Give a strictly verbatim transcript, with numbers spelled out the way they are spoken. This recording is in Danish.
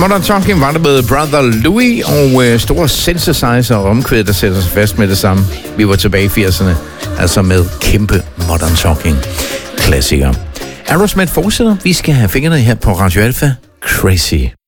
Modern Talking var det med Brother Louie og øh, store synthesizer og omkvæd, der sætter sig fast med det samme. Vi var tilbage i firserne, altså med kæmpe Modern Talking klassikere. Aerosmith fortsætter. Vi skal have fingrene her på Radio Alpha. Crazy.